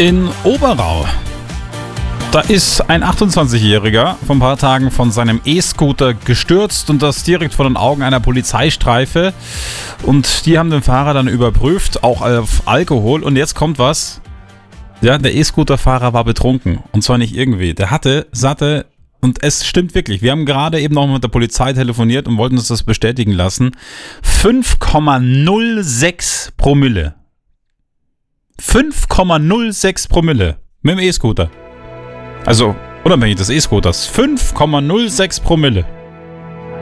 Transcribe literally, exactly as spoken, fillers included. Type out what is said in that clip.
In Oberau, da ist ein achtundzwanzigjähriger vor ein paar Tagen von seinem E-Scooter gestürzt und das direkt vor den Augen einer Polizeistreife. Und die haben den Fahrer dann überprüft, auch auf Alkohol. Und jetzt kommt was. Ja, der E-Scooter-Fahrer war betrunken. Und zwar nicht irgendwie. Der hatte satte, und es stimmt wirklich, wir haben gerade eben noch mit der Polizei telefoniert und wollten uns das bestätigen lassen, fünf Komma null sechs Promille. fünf Komma null sechs Promille mit dem E-Scooter. Also unabhängig des E-Scooters. fünf Komma null sechs Promille.